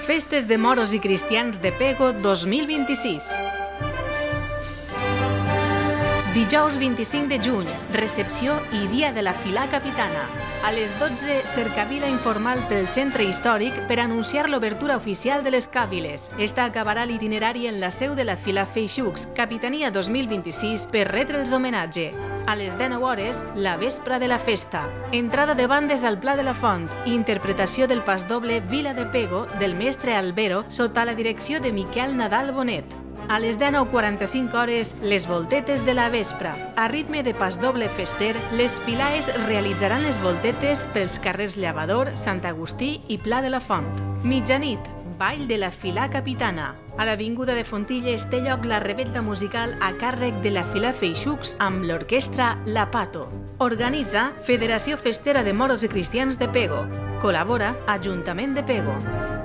Festes de Moros i Cristians de Pego 2026. Dijous 25 de juny, recepció i dia de la Filà Capitana. A les 12, cercavila informal pel centre històric per anunciar l'obertura oficial de les càviles. Esta acabarà l'itinerari en la seu de la Filà Feixucs, Capitania 2026, per retre'ls homenatge. A les 19 hores, la vespra de la festa. Entrada de bandes al Pla de la Font i interpretació del pasdoble Vila de Pego del mestre Albero sota la direcció de Miquel Nadal Bonet. A les 19:45 hores, les voltetes de la vespra. A ritme de pasdoble fester, les filaes realitzaran les voltetes pels carrers Llavador, Sant Agustí i Pla de la Font. Mitjanit, ball de la Filà Capitana. A l'Avinguda de Fontilles té lloc la rebetlla musical a càrrec de la Filà Feixucs amb l'orquestra La Pato. Organitza Federació Festera de Moros i Cristians de Pego. Col·labora Ajuntament de Pego.